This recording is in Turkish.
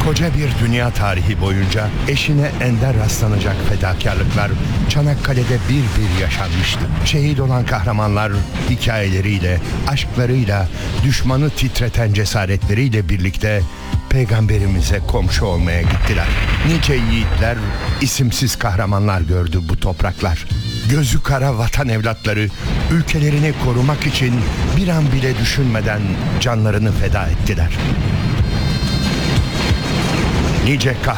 Koca bir dünya tarihi boyunca eşine ender rastlanacak fedakarlıklar Çanakkale'de bir bir yaşanmıştı. Şehit olan kahramanlar hikayeleriyle, aşklarıyla, düşmanı titreten cesaretleriyle birlikte Peygamberimize komşu olmaya gittiler. Nice yiğitler, isimsiz kahramanlar gördü bu topraklar. Gözü kara vatan evlatları ülkelerini korumak için bir an bile düşünmeden canlarını feda ettiler. Nice kahramanlar